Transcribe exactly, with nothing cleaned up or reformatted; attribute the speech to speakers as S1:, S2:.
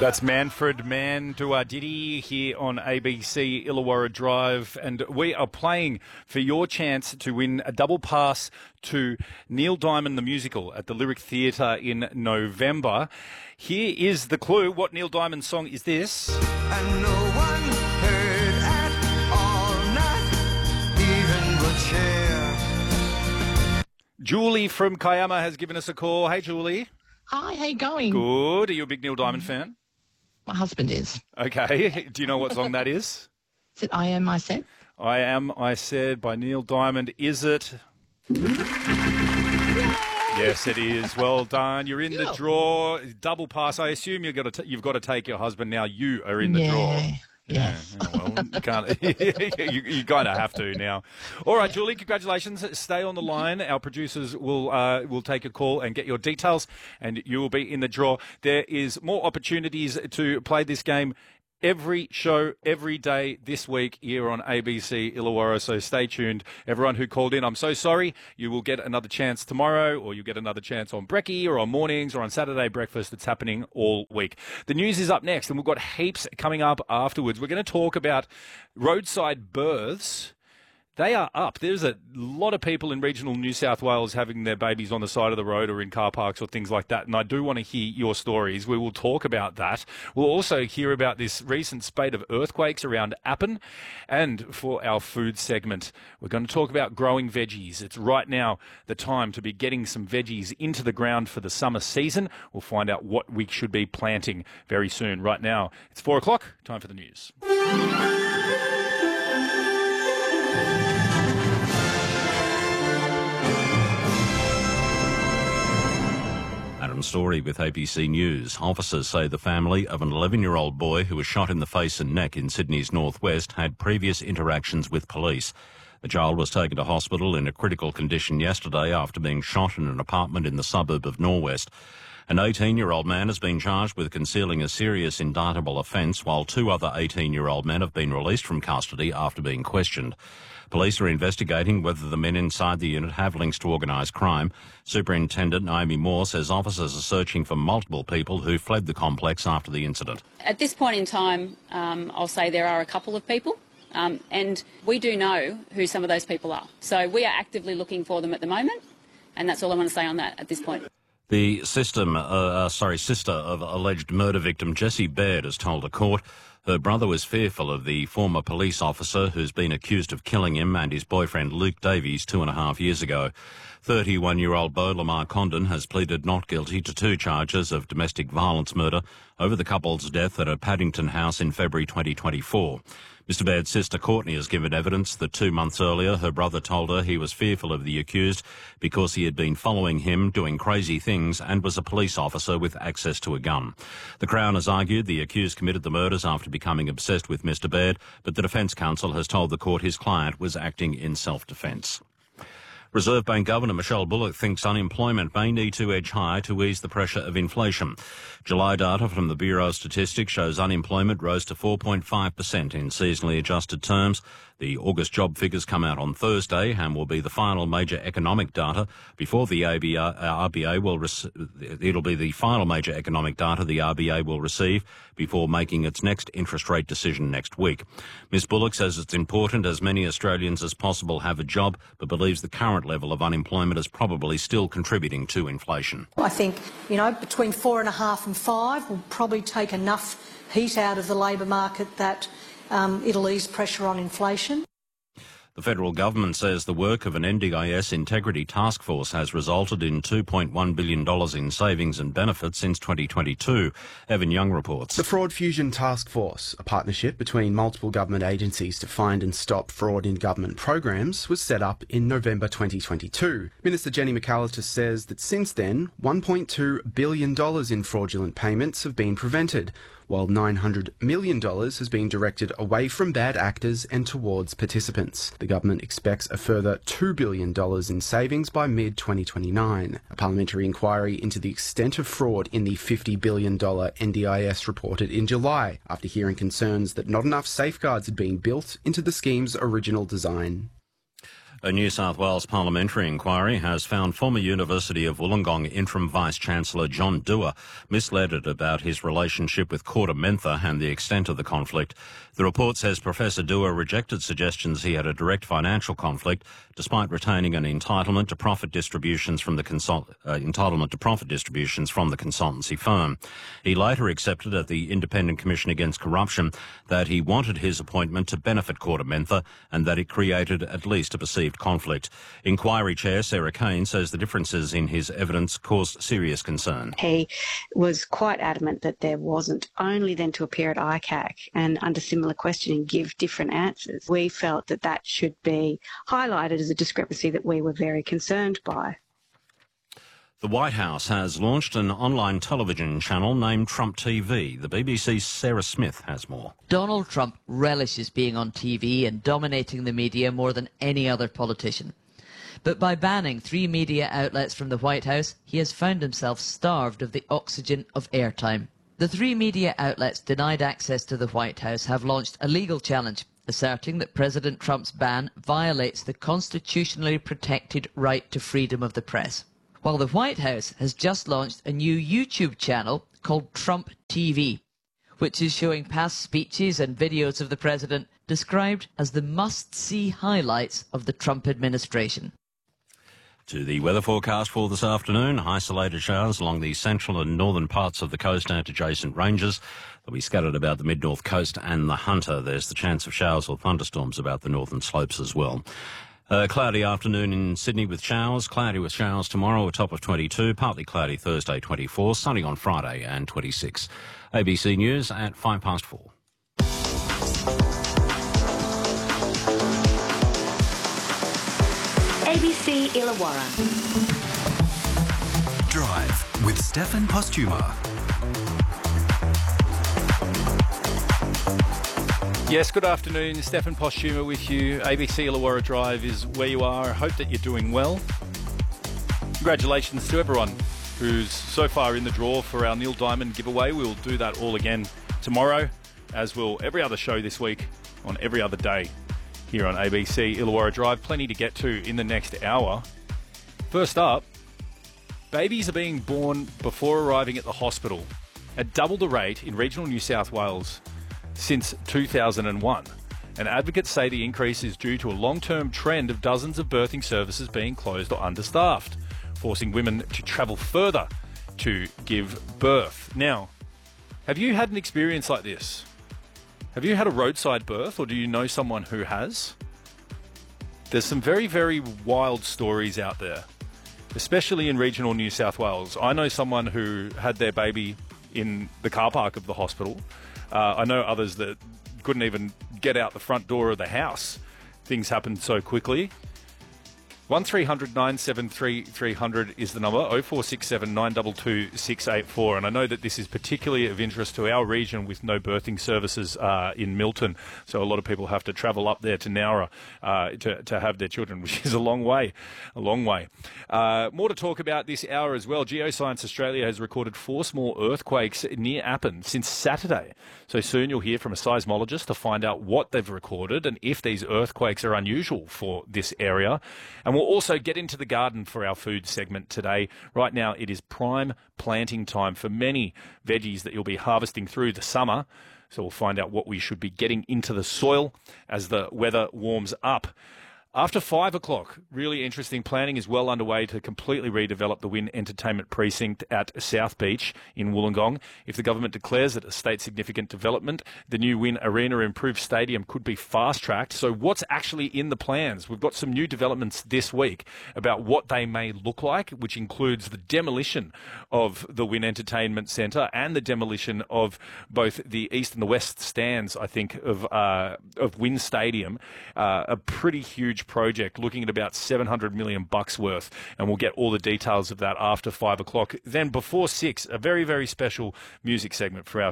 S1: That's Manfred Mann Duardidi here on A B C Illawarra Drive, and we are playing for your chance to win a double pass to Neil Diamond the Musical at the Lyric Theatre in November. Here is the clue. What Neil Diamond song is this?
S2: And no one heard at all, not even the chair.
S1: Julie from Kiama has given us a call. Hey, Julie.
S3: Hi, how you going?
S1: Good. Are you a big Neil Diamond fan?
S3: My husband is.
S1: Okay. Do you know what song that is?
S3: Is it I Am, I Said?
S1: I Am, I Said by Neil Diamond. Is it? Yes, it is. Well done. You're in the draw. Double pass. I assume you've got to t- you've got to take your husband now. You are in the
S3: yeah.
S1: draw.
S3: Yes.
S1: Yeah, well, you can't. you you kind of have to now. All right, Julie. Congratulations. Stay on the line. Our producers will uh, will take a call and get your details, and you will be in the draw. There is more opportunities to play this game every show, every day this week here on A B C Illawarra, so stay tuned. Everyone who called in, I'm so sorry. You will get another chance tomorrow, or you get another chance on Brekkie, or on mornings, or on Saturday breakfast. It's happening all week. The news is up next, and we've got heaps coming up afterwards. We're going to talk about roadside births. They are up. There's a lot of people in regional New South Wales having their babies on the side of the road or in car parks or things like that, and I do want to hear your stories. We will talk about that. We'll also hear about this recent spate of earthquakes around Appin, and for our food segment, we're going to talk about growing veggies. It's right now the time to be getting some veggies into the ground for the summer season. We'll find out what we should be planting very soon. Right now, it's four o'clock. Time for the news.
S4: Adam Story with A B C News. Officers say the family of an eleven-year-old boy who was shot in the face and neck in Sydney's northwest had previous interactions with police. The child was taken to hospital in a critical condition yesterday after being shot in an apartment in the suburb of Norwest. An eighteen-year-old man has been charged with concealing a serious indictable offence, while two other eighteen-year-old men have been released from custody after being questioned. Police are investigating whether the men inside the unit have links to organised crime. Superintendent Naomi Moore says officers are searching for multiple people who fled the complex after the incident.
S5: At this point in time, um, I'll say there are a couple of people, um, and we do know who some of those people are. So we are actively looking for them at the moment, and that's all I want to say on that at this point.
S4: The system, uh, uh, sorry, sister of alleged murder victim Jessie Baird has told a court her brother was fearful of the former police officer who's been accused of killing him and his boyfriend Luke Davies two and a half years ago. thirty-one-year-old Beau Lamar Condon has pleaded not guilty to two charges of domestic violence murder over the couple's death at a Paddington house in February twenty twenty-four. Mister Baird's sister Courtney has given evidence that two months earlier her brother told her he was fearful of the accused because he had been following him, doing crazy things, and was a police officer with access to a gun. The Crown has argued the accused committed the murders after becoming obsessed with Mister Baird, but the Defence Counsel has told the court his client was acting in self-defence. Reserve Bank Governor Michelle Bullock thinks unemployment may need to edge higher to ease the pressure of inflation. July data from the Bureau of Statistics shows unemployment rose to four point five percent in seasonally adjusted terms. The August job figures come out on Thursday and will be the final major economic data before the R B A will rec- it'll be the final major economic data the R B A will receive before making its next interest rate decision next week. Miz Bullock says it's important as many Australians as possible have a job, but believes the current level of unemployment is probably still contributing to inflation.
S6: I think, you know, between four and a half and five will probably take enough heat out of the labour market that um, it'll ease pressure on inflation.
S4: The federal government says the work of an N D I S integrity task force has resulted in two point one billion dollars in savings and benefits since twenty twenty-two. Evan Young reports.
S7: The Fraud Fusion Task Force, a partnership between multiple government agencies to find and stop fraud in government programs, was set up in November twenty twenty-two. Minister Jenny McAllister says that since then, one point two billion dollars in fraudulent payments have been prevented, while nine hundred million dollars has been directed away from bad actors and towards participants. The government expects a further two billion dollars in savings by mid twenty twenty-nine. A parliamentary inquiry into the extent of fraud in the fifty billion dollars N D I S reported in July, after hearing concerns that not enough safeguards had been built into the scheme's original design.
S4: A New South Wales parliamentary inquiry has found former University of Wollongong interim Vice-Chancellor John Dewar misled about his relationship with Korda Mentha and the extent of the conflict. The report says Professor Dewar rejected suggestions he had a direct financial conflict, despite retaining an entitlement to profit distributions from the consult- uh, entitlement to profit distributions from the consultancy firm. He later accepted at the Independent Commission Against Corruption that he wanted his appointment to benefit Korda Mentha and that it created at least a perceived conflict. Inquiry Chair Sarah Kane says the differences in his evidence caused serious concern.
S8: He was quite adamant that there wasn't, only then to appear at I C A C and under similar questioning give different answers. We felt that that should be highlighted as a discrepancy that we were very concerned by.
S4: The White House has launched an online television channel named Trump T V. The B B C's Sarah Smith has more.
S9: Donald Trump relishes being on T V and dominating the media more than any other politician. But by banning three media outlets from the White House, he has found himself starved of the oxygen of airtime. The three media outlets denied access to the White House have launched a legal challenge, asserting that President Trump's ban violates the constitutionally protected right to freedom of the press. While the White House has just launched a new YouTube channel called Trump T V, which is showing past speeches and videos of the president described as the must-see highlights of the Trump administration.
S4: To the weather forecast for this afternoon, isolated showers along the central and northern parts of the coast and adjacent ranges. They'll be scattered about the mid-north coast and the Hunter. There's the chance of showers or thunderstorms about the northern slopes as well. A cloudy afternoon in Sydney with showers, cloudy with showers tomorrow, a top of twenty-two, partly cloudy Thursday twenty-four, sunny on Friday and twenty-six. A B C News at five past four.
S10: A B C Illawarra.
S2: Drive with Stefan Postuma.
S1: Yes, good afternoon. Stefan Postuma with you. A B C Illawarra Drive is where you are. I hope that you're doing well. Congratulations to everyone who's so far in the draw for our Neil Diamond giveaway. We'll do that all again tomorrow, as will every other show this week on every other day here on A B C Illawarra Drive. Plenty to get to in the next hour. First up, babies are being born before arriving at the hospital at double the rate in regional New South Wales since two thousand one. And advocates say the increase is due to a long-term trend of dozens of birthing services being closed or understaffed, forcing women to travel further to give birth. Now, have you had an experience like this? Have you had a roadside birth, or do you know someone who has? There's some very, very wild stories out there, especially in regional New South Wales. I know someone who had their baby in the car park of the hospital. Uh, I know others that couldn't even get out the front door of the house. Things happened so quickly. one three hundred nine seven three three hundred is the number, oh four six seven nine two two six eight four. And I know that this is particularly of interest to our region with no birthing services uh, in Milton. So a lot of people have to travel up there to Nowra uh, to, to have their children, which is a long way, a long way. Uh, more to talk about this hour as well. Geoscience Australia has recorded four small earthquakes near Appin since Saturday. So soon you'll hear from a seismologist to find out what they've recorded and if these earthquakes are unusual for this area. And we'll also get into the garden for our food segment today. Right now, it is prime planting time for many veggies that you'll be harvesting through the summer. So we'll find out what we should be getting into the soil as the weather warms up. After five o'clock, really interesting planning is well underway to completely redevelop the Wynn Entertainment Precinct at South Beach in Wollongong. If the government declares it a state-significant development, the new Wynn Arena improved stadium could be fast-tracked. So what's actually in the plans? We've got some new developments this week about what they may look like, which includes the demolition of the Wynn Entertainment Centre and the demolition of both the east and the west stands, I think, of, uh, of Wynn Stadium. Uh, a pretty huge project looking at about seven hundred million bucks worth, and we'll get all the details of that after five o'clock. Then before six, a very, very special music segment for our